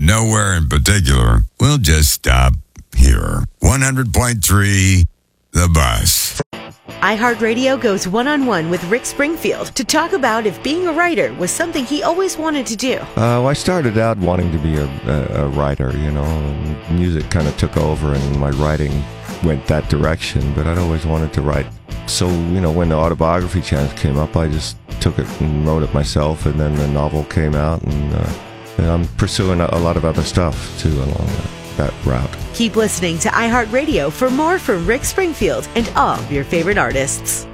nowhere in particular. We'll just stop here. 100.3 The Bus. iHeartRadio goes one-on-one with Rick Springfield to talk about if being a writer was something he always wanted to do. Well, I started out wanting to be a writer, Music kind of took over and my writing went that direction, but I'd always wanted to write. So, when the autobiography chance came up, I just took it and wrote it myself, and then the novel came out, and I'm pursuing a lot of other stuff, too, along that route. Keep listening to iHeartRadio for more from Rick Springfield and all of your favorite artists.